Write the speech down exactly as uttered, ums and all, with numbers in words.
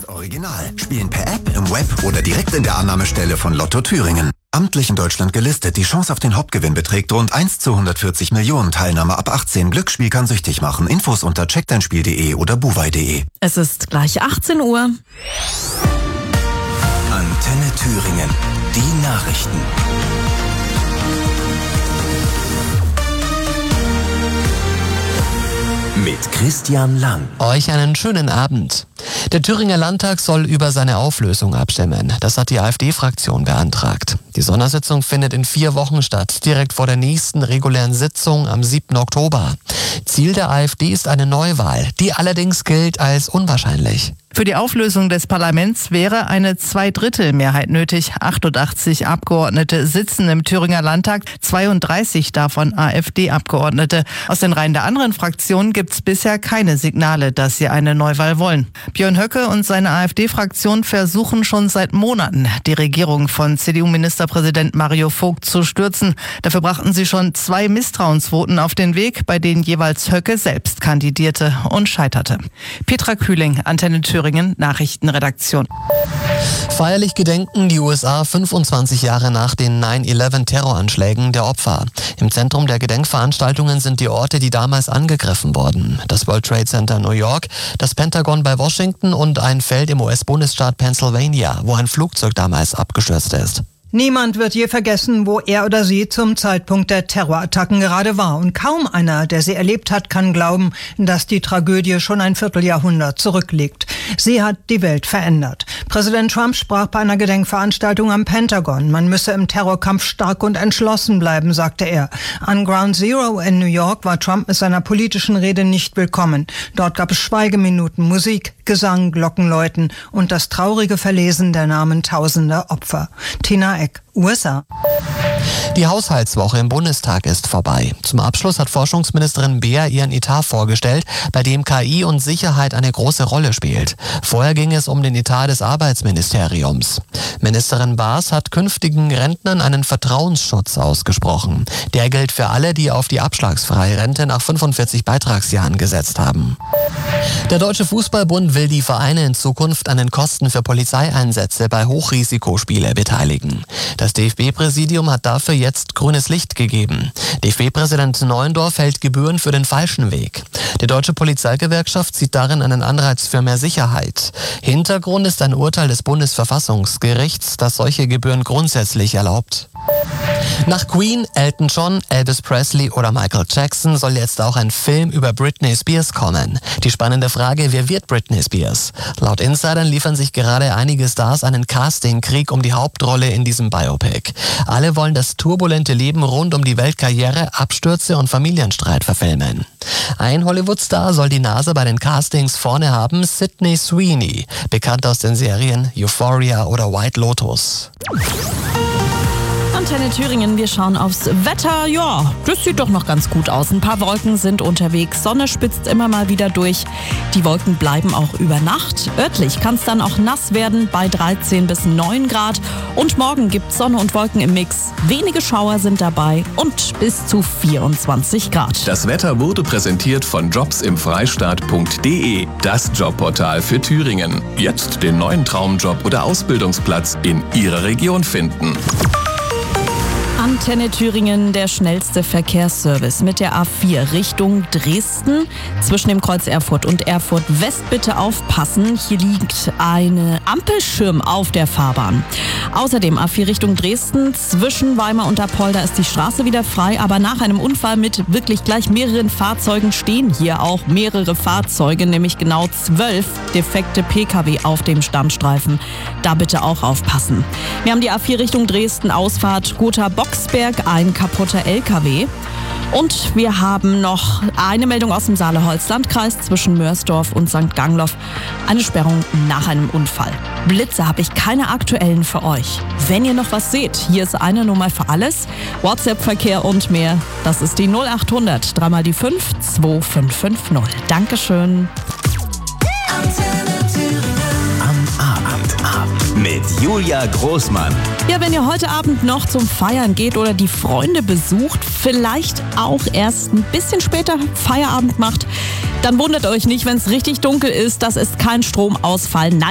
Jetzt Original. Spielen per App, im Web oder direkt in der Annahmestelle von Lotto Thüringen. Amtlich in Deutschland gelistet. Die Chance auf den Hauptgewinn beträgt rund eins zu hundertvierzig Millionen. Teilnahme ab achtzehn. Glücksspiel kann süchtig machen. Infos unter check dein spiel punkt de oder buwei punkt de. Es ist gleich achtzehn Uhr. Antenne Thüringen. Die Nachrichten. Mit Christian Lang. Euch einen schönen Abend. Der Thüringer Landtag soll über seine Auflösung abstimmen. Das hat die AfD-Fraktion beantragt. Die Sondersitzung findet in vier Wochen statt, direkt vor der nächsten regulären Sitzung am siebten Oktober. Ziel der AfD ist eine Neuwahl, die allerdings gilt als unwahrscheinlich. Für die Auflösung des Parlaments wäre eine Zweidrittelmehrheit nötig. achtundachtzig Abgeordnete sitzen im Thüringer Landtag, zweiunddreißig davon AfD-Abgeordnete. Aus den Reihen der anderen Fraktionen gibt es bisher keine Signale, dass sie eine Neuwahl wollen. Björn Höcke und seine AfD-Fraktion versuchen schon seit Monaten, die Regierung von C D U-Ministerpräsident Mario Vogt zu stürzen. Dafür brachten sie schon zwei Misstrauensvoten auf den Weg, bei denen jeweils Höcke selbst kandidierte und scheiterte. Petra Kühling, Antenne Thüringen. Nachrichtenredaktion. Feierlich gedenken die U S A fünfundzwanzig Jahre nach den neun elf Terroranschlägen der Opfer. Im Zentrum der Gedenkveranstaltungen sind die Orte, die damals angegriffen wurden. Das World Trade Center New York, das Pentagon bei Washington und ein Feld im U S-Bundesstaat Pennsylvania, wo ein Flugzeug damals abgestürzt ist. Niemand wird je vergessen, wo er oder sie zum Zeitpunkt der Terrorattacken gerade war. Und kaum einer, der sie erlebt hat, kann glauben, dass die Tragödie schon ein Vierteljahrhundert zurückliegt. Sie hat die Welt verändert. Präsident Trump sprach bei einer Gedenkveranstaltung am Pentagon. Man müsse im Terrorkampf stark und entschlossen bleiben, sagte er. An Ground Zero in New York war Trump mit seiner politischen Rede nicht willkommen. Dort gab es Schweigeminuten, Musik, Gesang, Glockenläuten und das traurige Verlesen der Namen tausender Opfer. Tina Eck, U S A. Die Haushaltswoche im Bundestag ist vorbei. Zum Abschluss hat Forschungsministerin Beer ihren Etat vorgestellt, bei dem K I und Sicherheit eine große Rolle spielt. Vorher ging es um den Etat des Arbeitsministeriums. Ministerin Baas hat künftigen Rentnern einen Vertrauensschutz ausgesprochen. Der gilt für alle, die auf die abschlagsfreie Rente nach fünfundvierzig Beitragsjahren gesetzt haben. Der Deutsche Fußballbund will die Vereine in Zukunft an den Kosten für Polizeieinsätze bei Hochrisikospiele beteiligen. Das D F B-Präsidium hat dafür jetzt grünes Licht gegeben. D F B-Präsident Neuendorf hält Gebühren für den falschen Weg. Die Deutsche Polizeigewerkschaft sieht darin einen Anreiz für mehr Sicherheit. Hintergrund ist ein Urteil des Bundesverfassungsgerichts, das solche Gebühren grundsätzlich erlaubt. Nach Queen, Elton John, Elvis Presley oder Michael Jackson soll jetzt auch ein Film über Britney Spears kommen. Die spannende Frage, wer wird Britney Spears? Laut Insidern liefern sich gerade einige Stars einen Castingkrieg um die Hauptrolle in diesem Biopic. Alle wollen das turbulente Leben rund um die Weltkarriere, Abstürze und Familienstreit verfilmen. Ein Hollywood-Star soll die Nase bei den Castings vorne haben, Sydney Sweeney, bekannt aus den Serien Euphoria oder White Lotus. Antenne Thüringen, wir schauen aufs Wetter. Ja, das sieht doch noch ganz gut aus. Ein paar Wolken sind unterwegs, Sonne spitzt immer mal wieder durch. Die Wolken bleiben auch über Nacht. Örtlich kann es dann auch nass werden bei dreizehn bis neun Grad. Und morgen gibt es Sonne und Wolken im Mix. Wenige Schauer sind dabei und bis zu vierundzwanzig Grad. Das Wetter wurde präsentiert von jobs im freistaat punkt de, das Jobportal für Thüringen. Jetzt den neuen Traumjob oder Ausbildungsplatz in Ihrer Region finden. Antenne Thüringen, der schnellste Verkehrsservice mit der A vier Richtung Dresden. Zwischen dem Kreuz Erfurt und Erfurt West bitte aufpassen. Hier liegt eine Ampelschirm auf der Fahrbahn. Außerdem A vier Richtung Dresden. Zwischen Weimar und Apolda ist die Straße wieder frei. Aber nach einem Unfall mit wirklich gleich mehreren Fahrzeugen stehen hier auch mehrere Fahrzeuge, nämlich genau zwölf defekte P K W auf dem Standstreifen. Da bitte auch aufpassen. Wir haben die A vier Richtung Dresden, Ausfahrt Gotha-Boxberg, ein kaputter L K W. Und wir haben noch eine Meldung aus dem Saale-Holz-Landkreis zwischen Mörsdorf und Sankt Gangloff. Eine Sperrung nach einem Unfall. Blitze habe ich keine aktuellen für euch. Wenn ihr noch was seht, hier ist eine Nummer für alles. WhatsApp-Verkehr und mehr. Das ist die null acht hundert, dreimal die fünf, zwei fünf fünf null. Dankeschön. Mit Julia Großmann. Ja, wenn ihr heute Abend noch zum Feiern geht oder die Freunde besucht, vielleicht auch erst ein bisschen später Feierabend macht, dann wundert euch nicht, wenn es richtig dunkel ist. Das ist kein Stromausfall. Nein.